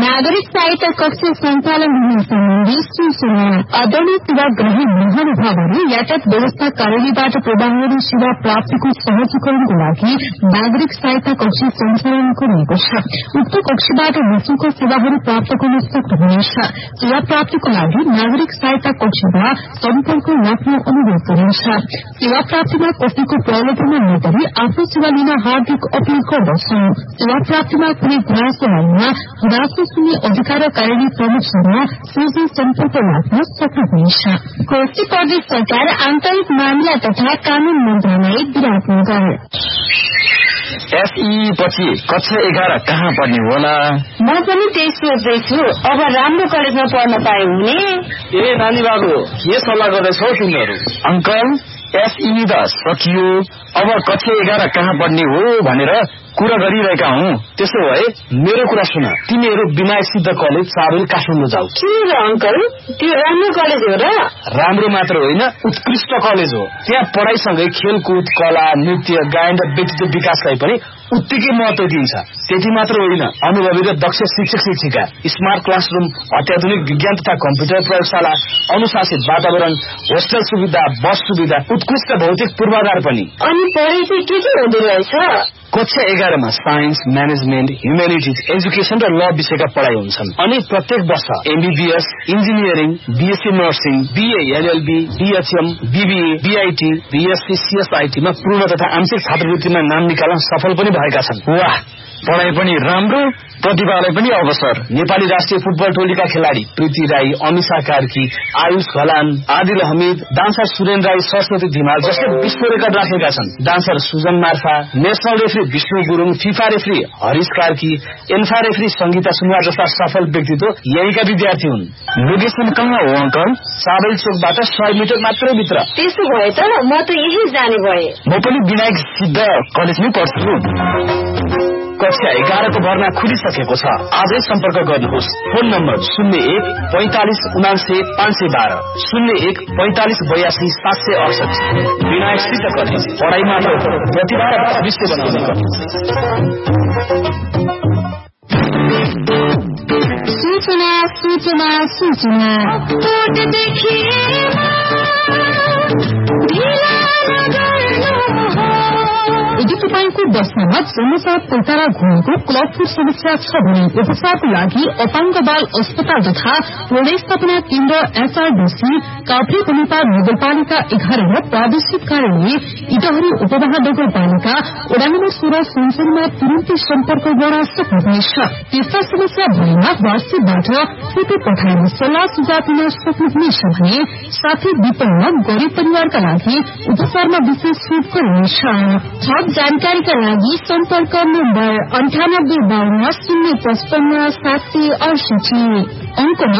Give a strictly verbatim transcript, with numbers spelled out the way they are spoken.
नागरिक सहायता कक्ष सञ्चालन हुने सम्बन्धी सूचना। आदरणीय सेवाग्राही महानुभावहरू यातायात व्यवस्था कार्यालयबाट प्रवाहहरू सेवा प्राप्तिको सहजीकरणको लागि नागरिक सहायता कक्ष सञ्चालन गरिएको छ। उक्त कक्षबाट निशुल्क सेवाहरू प्राप्त गर्न सक्नुहुनेछ। सेवा प्राप्तिको लागि नागरिक सहायता कक्षमा सम्पर्क राख्न अनुरोध गरिन्छ। सेवा प्राप्तिमा कसैको प्रलोभनमा नपरी आफ्नो सेवा लिन हार्दिक अपील गर्दछौ। सेवा प्राप्तिमा कुनै गुनासो आएमा गुनासो सुन्ने अधिकार कार्यालय प्रमुखसँग सोझै सम्पर्क राख्न सक्नुहुनेछ। कोशी प्रदेश सरकार आन्तरिक मामिला तथा कानून मन्त्रालय विराटनगर। एसई पछि कक्षा एघार कहाँ पढ्ने होला? म पनि त्यही सोच्दैछु। अब राम्रो कलेजमा पढ्न पाए हुने। ए नानी बाबु, के सल्लाह गर्दैछौ तिमीहरू? अंकल, एसई त सकियो, अब कक्षा एघार कहाँ पढ्ने हो भनेर कुरा गरिरहेका हौ। त्यसो भए मेरो कुरा सुन, तिमीहरू विनायक सिद्ध कलेज साबेल काठमाडौँ जाऊ। किन र अंकल, त्यो राम्रो कलेज हो र? राम्रो मात्र होइन, उत्कृष्ट कलेज हो। त्यहाँ पढाइसँगै खेलकुद, कला, नृत्य, गायन र व्यक्तित्व विकासलाई पनि उत्तिकै महत्व दिन्छ। त्यति मात्र होइन, अनुभवी र दक्ष शिक्षक शिक्षिका, स्मार्ट क्लासरूम, अत्याधुनिक विज्ञान तथा कम्प्युटर प्रयोगशाला, अनुशासित वातावरण, होस्टेल सुविधा, बस सुविधा, उत्कृष्ट भौतिक पूर्वाधार पनि। अनि पढाइ चाहिँ के के हुँदो रहेछ? कक्षा एघारमा साइन्स, म्यानेजमेन्ट, ह्युमेनिटिज, एजुकेशन र ल विषयका पढाइ हुन्छन्। अनि प्रत्येक वर्ष MBBS, engineering, BSc nursing, BA LLB, BHM, BBA, BIT, BSc, सीएसआईटीमा पूर्ण तथा आंशिक छात्रवृत्तिमा नाम निकाल्न सफल पनि भएका छन्। वाह, पढाइ पनि राम्रो, प्रतिभालाई पनि अवसर। नेपाली राष्ट्रिय फुटबल टोलीका खेलाड़ी प्रीति राई, अमिषा कार्की, आयुष घलान, आदिल हमिद, डान्सर सुरेन राई, सरस्वती धिमाल जसले विश्व रेकर्ड राखेका छन्। Dancer Sujan Marpha, national referee Vishnu Gurung, FIFA referee Harish Karki, ANFA referee Sangeeta Sunuwar जस्ता सफल व्यक्तित्व यहीका विद्यार्थी हुन्। लोकेसन कहाँ हो अंकल? साबेल चोकबाट सय मिटर मात्रै भित्र। त्यसो भए त म त यही जाने भए। म पनि विनायक सिद्ध कलेजमै पढ्छु। कक्षा एघारको भर्ना खुलिसकेको छ। आजै सम्पर्क गर्नुहोस्। फोन नम्बर शून्य एक पैंतालिस उनासे पाँच सय बाह्र, शून्य एक पैंतालिस बयासी सात सय अडसठी। विनायक सिद्ध कलेज, पढाइमा प्रतिभा र भविष्य बनाउने। सूचना सूचना सूचना यदि तपाईँको बस्नमा जन्मसाथ पैतारा घुमेको क्लबफुट समस्या छ भने उपचारको लागि अपाङ्ग बाल अस्पताल तथा व्यवस्थापना केन्द्र एसआरडीसी काभ्रे बनेपा नगरपालिका एघार र प्रादेशिक कार्यालय इटहरी उपमहानगरपालिका वडा नम्बर सोह्र संसदमा तुरन्तै सम्पर्क गर्न सक्नुहुनेछ। त्यस्ता समस्या भएमा वाट्सएपबाट फोटो पठाएर सल्लाह सुझाव दिन सक्नुहुनेछ भने साथै विपन्न गरिब परिवारका लागि उपचारमा विशेष छुट गरिनेछ। थप जानकारीका लागि सम्पर्क नम्बर अन्ठानब्बे बाहन्न शून्य पचपन्न सात सय अडसठी अंकमा